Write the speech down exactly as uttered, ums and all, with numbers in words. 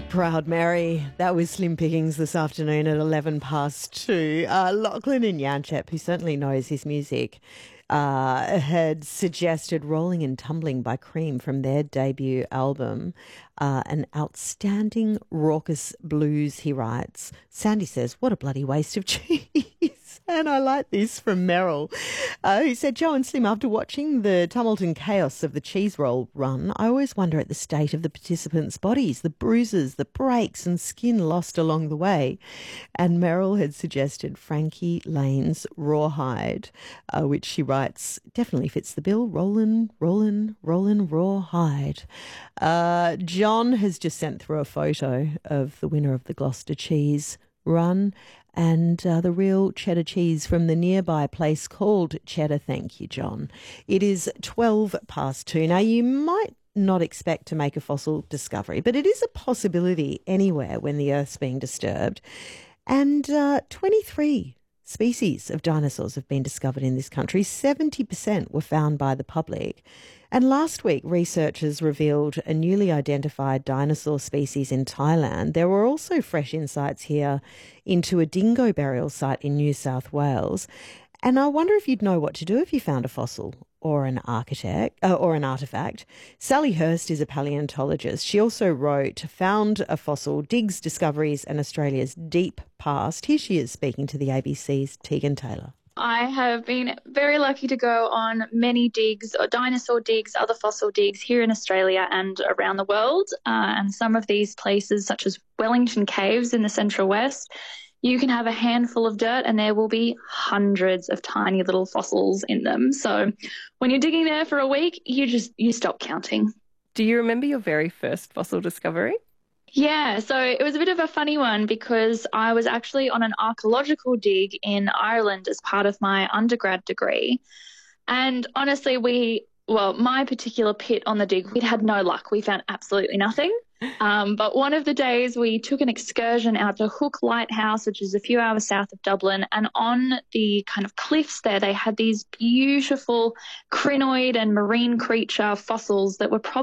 Proud Mary. That was Slim Pickings this afternoon at eleven past two. Uh, Lachlan and Yanchep, who certainly knows his music, uh, had suggested Rolling and Tumbling by Cream from their debut album. Uh, an outstanding raucous blues, he writes. Sandy says, what a bloody waste of cheese. And I like this from Merrill, uh, who said, Joe and Slim, after watching the tumult and chaos of the cheese roll run, I always wonder at the state of the participants' bodies, the bruises, the breaks and skin lost along the way. And Merrill had suggested Frankie Lane's Rawhide, uh, which she writes, definitely fits the bill. Rollin', rollin', rollin' rawhide. Uh, John has just sent through a photo of the winner of the Gloucester Cheese Run and uh, the real cheddar cheese from the nearby place called Cheddar. Thank you, John. It is twelve past two. Now, you might not expect to make a fossil discovery, but it is a possibility anywhere when the Earth's being disturbed. And uh, twenty-three species of dinosaurs have been discovered in this country. seventy percent were found by the public. And last week, researchers revealed a newly identified dinosaur species in Thailand. There were also fresh insights here into a dingo burial site in New South Wales. And I wonder if you'd know what to do if you found a fossil or an architect uh, or an artefact. Sally Hurst is a paleontologist. She also wrote Found a Fossil, Digs, Discoveries and Australia's Deep Past. Here she is speaking to the A B C's Tegan Taylor. I have been very lucky to go on many digs, or dinosaur digs, other fossil digs here in Australia and around the world. Uh, and some of these places, such as Wellington Caves in the Central West, you can have a handful of dirt and there will be hundreds of tiny little fossils in them. So when you're digging there for a week, you just you stop counting. Do you remember your very first fossil discovery? Yeah, so it was a bit of a funny one because I was actually on an archaeological dig in Ireland as part of my undergrad degree. And honestly, we, well, my particular pit on the dig, we'd had no luck. We found absolutely nothing. Um, but one of the days we took an excursion out to Hook Lighthouse, which is a few hours south of Dublin, and on the kind of cliffs there, they had these beautiful crinoid and marine creature fossils that were probably